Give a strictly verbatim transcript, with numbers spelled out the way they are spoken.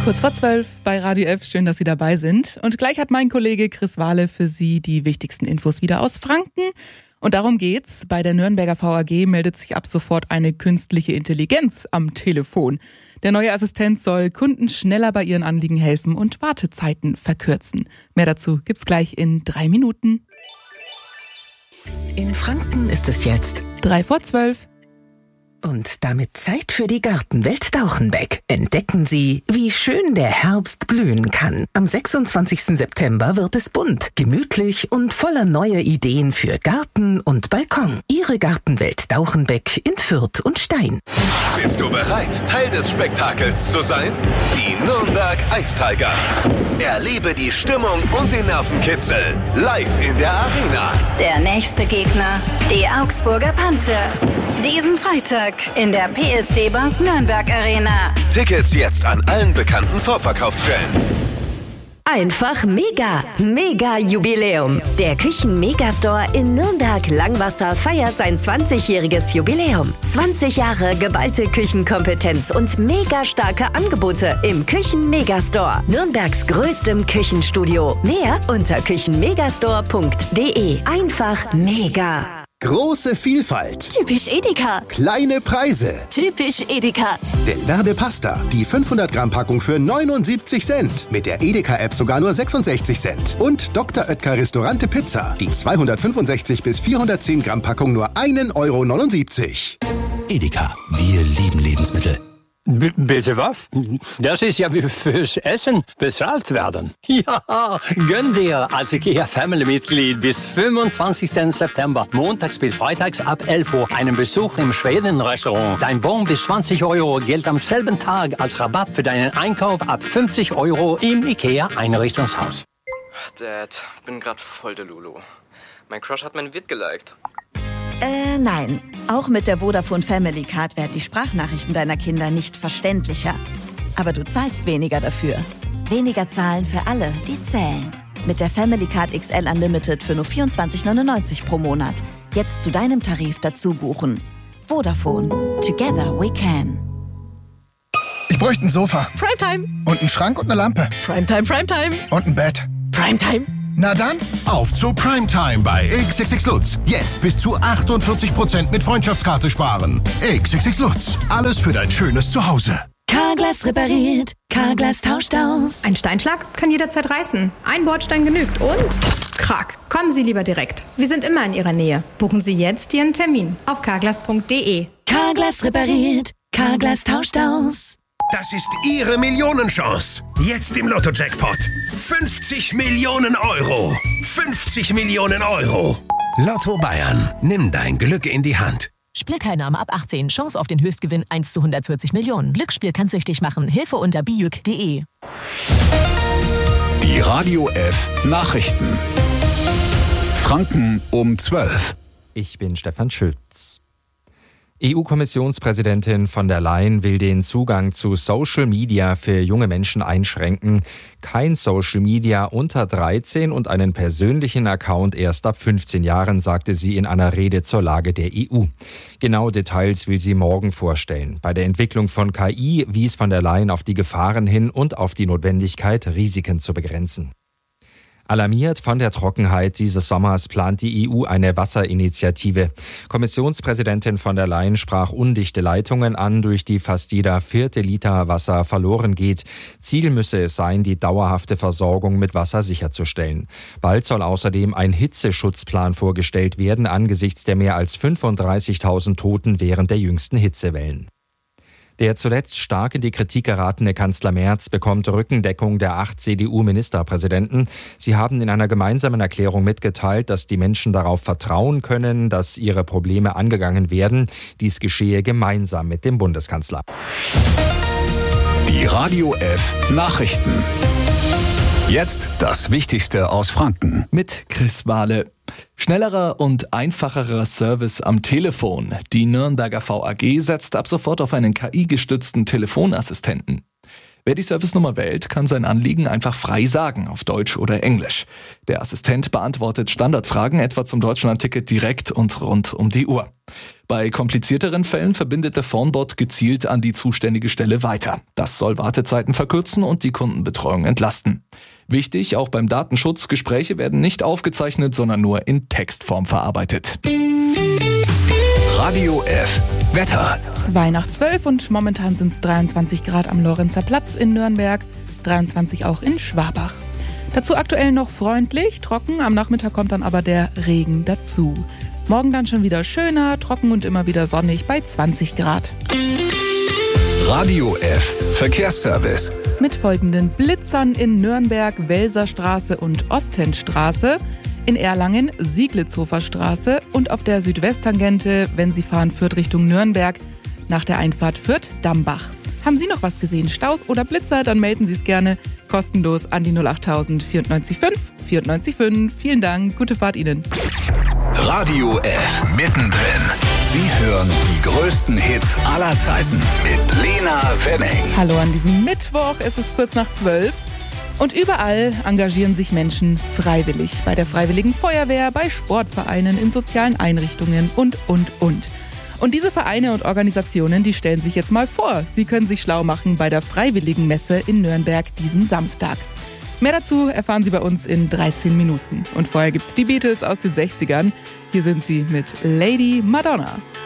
Kurz vor zwölf bei Radio F. Schön, dass Sie dabei sind. Und gleich hat mein Kollege Chris Wahle für Sie die wichtigsten Infos wieder aus Franken. Und darum geht's. Bei der Nürnberger V A G meldet sich ab sofort eine künstliche Intelligenz am Telefon. Der neue Assistent soll Kunden schneller bei ihren Anliegen helfen und Wartezeiten verkürzen. Mehr dazu gibt's gleich in drei Minuten. In Franken ist es jetzt Drei vor zwölf. Und damit Zeit für die Gartenwelt Dauchenbeck. Entdecken Sie, wie schön der Herbst blühen kann. Am sechsundzwanzigsten September wird es bunt, gemütlich und voller neuer Ideen für Garten und Balkon. Ihre Gartenwelt Dauchenbeck in Fürth und Stein. Bist du bereit, Teil des Spektakels zu sein? Die Nürnberg Ice Tigers. Erlebe die Stimmung und den Nervenkitzel live in der Arena. Der nächste Gegner, die Augsburger Panther. Diesen Freitag in der P S D Bank Nürnberg Arena. Tickets jetzt an allen bekannten Vorverkaufsstellen. Einfach mega, mega Jubiläum. Der Küchen-Megastore in Nürnberg-Langwasser feiert sein zwanzigjähriges Jubiläum. zwanzig Jahre geballte Küchenkompetenz und mega starke Angebote im Küchen-Megastore. Nürnbergs größtem Küchenstudio. Mehr unter küchenmegastore punkt de. Einfach mega. Große Vielfalt. Typisch Edeka. Kleine Preise. Typisch Edeka. Del Verde Pasta. Die fünfhundert Gramm Packung für neunundsiebzig Cent. Mit der Edeka-App sogar nur sechsundsechzig Cent. Und Doktor Oetker Restaurante Pizza. Die zweihundertfünfundsechzig bis vierhundertzehn Gramm Packung nur ein Euro neunundsiebzig. Edeka. Wir lieben Lebensmittel. B- bitte was? Das ist ja wie fürs Essen bezahlt werden. Ja, gönn dir als IKEA-Family-Mitglied bis fünfundzwanzigsten September, montags bis freitags ab elf Uhr, einen Besuch im Schweden-Restaurant. Dein Bon bis zwanzig Euro gilt am selben Tag als Rabatt für deinen Einkauf ab fünfzig Euro im IKEA-Einrichtungshaus. Dad, bin grad voll der Lulu. Mein Crush hat mein Vid geliked. Äh, nein. Auch mit der Vodafone Family Card werden die Sprachnachrichten deiner Kinder nicht verständlicher. Aber du zahlst weniger dafür. Weniger zahlen für alle, die zählen. Mit der Family Card X L Unlimited für nur vierundzwanzig neunundneunzig pro Monat. Jetzt zu deinem Tarif dazu buchen. Vodafone. Together we can. Ich bräuchte ein Sofa. Primetime. Und einen Schrank und eine Lampe. Primetime, Primetime. Und ein Bett. Primetime. Na dann, auf zu Primetime bei X X X Lutz. Jetzt bis zu achtundvierzig Prozent mit Freundschaftskarte sparen. X X X Lutz. Alles für dein schönes Zuhause. Carglass repariert. Carglass tauscht aus. Ein Steinschlag kann jederzeit reißen. Ein Bordstein genügt und Krack. Kommen Sie lieber direkt. Wir sind immer in Ihrer Nähe. Buchen Sie jetzt Ihren Termin auf carglass punkt de. Carglass repariert. Carglass tauscht aus. Das ist Ihre Millionenchance. Jetzt im Lotto-Jackpot. fünfzig Millionen Euro. fünfzig Millionen Euro. Lotto Bayern. Nimm dein Glück in die Hand. Spielteilnahme ab achtzehn. Chance auf den Höchstgewinn eins zu hundertvierzig Millionen. Glücksspiel kann süchtig machen. Hilfe unter bijuk punkt de. Die Radio F Nachrichten. Franken um zwölf. Ich bin Stefan Schütz. E U-Kommissionspräsidentin von der Leyen will den Zugang zu Social Media für junge Menschen einschränken. Kein Social Media unter dreizehn und einen persönlichen Account erst ab fünfzehn Jahren, sagte sie in einer Rede zur Lage der E U. Genaue Details will sie morgen vorstellen. Bei der Entwicklung von K I wies von der Leyen auf die Gefahren hin und auf die Notwendigkeit, Risiken zu begrenzen. Alarmiert von der Trockenheit dieses Sommers plant die E U eine Wasserinitiative. Kommissionspräsidentin von der Leyen sprach undichte Leitungen an, durch die fast jeder vierte Liter Wasser verloren geht. Ziel müsse es sein, die dauerhafte Versorgung mit Wasser sicherzustellen. Bald soll außerdem ein Hitzeschutzplan vorgestellt werden, angesichts der mehr als fünfunddreißigtausend Toten während der jüngsten Hitzewellen. Der zuletzt stark in die Kritik geratene Kanzler Merz bekommt Rückendeckung der acht C D U-Ministerpräsidenten. Sie haben in einer gemeinsamen Erklärung mitgeteilt, dass die Menschen darauf vertrauen können, dass ihre Probleme angegangen werden. Dies geschehe gemeinsam mit dem Bundeskanzler. Die Radio F Nachrichten. Jetzt das Wichtigste aus Franken. Mit Chris Wahle. Schnellerer und einfacherer Service am Telefon. Die Nürnberger V A G setzt ab sofort auf einen K I-gestützten Telefonassistenten. Wer die Servicenummer wählt, kann sein Anliegen einfach frei sagen, auf Deutsch oder Englisch. Der Assistent beantwortet Standardfragen etwa zum Deutschlandticket direkt und rund um die Uhr. Bei komplizierteren Fällen verbindet der Phonebot gezielt an die zuständige Stelle weiter. Das soll Wartezeiten verkürzen und die Kundenbetreuung entlasten. Wichtig, auch beim Datenschutz, Gespräche werden nicht aufgezeichnet, sondern nur in Textform verarbeitet. Radio F. Wetter. Zwei nach zwölf und momentan sind es dreiundzwanzig Grad am Lorenzer Platz in Nürnberg, dreiundzwanzig auch in Schwabach. Dazu aktuell noch freundlich, trocken, am Nachmittag kommt dann aber der Regen dazu. Morgen dann schon wieder schöner, trocken und immer wieder sonnig bei zwanzig Grad. Radio F. Verkehrsservice. Mit folgenden Blitzern in Nürnberg, Welserstraße und Ostendstraße, in Erlangen Sieglitzhofer Straße und auf der Südwesttangente, wenn Sie fahren Fürth Richtung Nürnberg, nach der Einfahrt Fürth-Dambach. Haben Sie noch was gesehen, Staus oder Blitzer, dann melden Sie es gerne kostenlos an die null acht tausend vierundneunzig fünf vierundneunzig fünf. Vielen Dank, gute Fahrt Ihnen. Radio F. Mittendrin. Sie hören die größten Hits aller Zeiten mit Lena Wenning. Hallo an diesem Mittwoch, es ist kurz nach zwölf. Und überall engagieren sich Menschen freiwillig. Bei der Freiwilligen Feuerwehr, bei Sportvereinen, in sozialen Einrichtungen und, und, und. Und diese Vereine und Organisationen, die stellen sich jetzt mal vor. Sie können sich schlau machen bei der Freiwilligenmesse in Nürnberg diesen Samstag. Mehr dazu erfahren Sie bei uns in dreizehn Minuten. Und vorher gibt's die Beatles aus den sechzigern. Hier sind sie mit Lady Madonna.